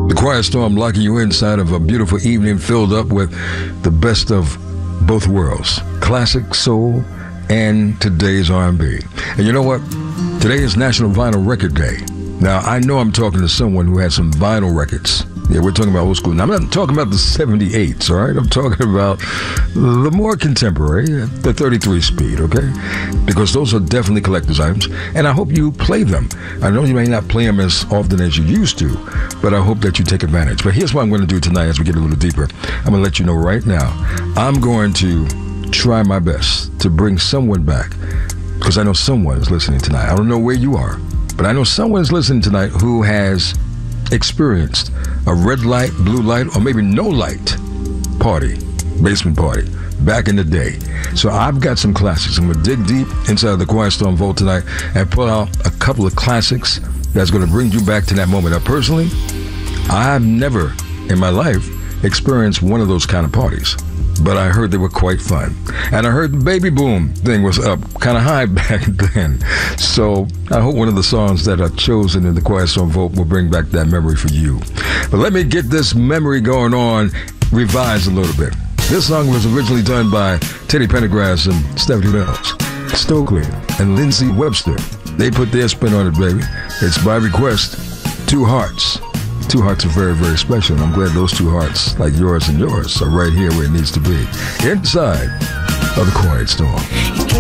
The Quiet Storm locking you inside of a beautiful evening filled up with the best of both worlds, classic soul and today's R&B. And you know what? Today is National Vinyl Record Day. Now, I know I'm talking to someone who has some vinyl records. Yeah, we're talking about old school. Now, I'm not talking about the 78s, all right? I'm talking about the more contemporary, the 33 speed, okay? Because those are definitely collector's items, and I hope you play them. I know you may not play them as often as you used to, but I hope that you take advantage. But here's what I'm going to do tonight as we get a little deeper. I'm going to let you know right now, I'm going to try my best to bring someone back, because I know someone is listening tonight. I don't know where you are, but I know someone's listening tonight who has experienced a red light, blue light, or maybe no light party, basement party, back in the day. So I've got some classics. I'm going to dig deep inside the Quiet Storm Vault tonight and pull out a couple of classics that's going to bring you back to that moment. Now, personally, I've never in my life experienced one of those kind of parties, but I heard they were quite fun. And I heard the baby boom thing was up kind of high back then. So I hope one of the songs that are chosen in the Quiet Storm Vault will bring back that memory for you. But let me get this memory going on, revised a little bit. This song was originally done by Teddy Pendergrass and Stephanie Mills, Stokely, and Lindsey Webster. They put their spin on it, baby. It's by request, Two Hearts. Two hearts are very, very special, and I'm glad those two hearts, like yours and yours, are right here where it needs to be, inside of the Quiet Storm.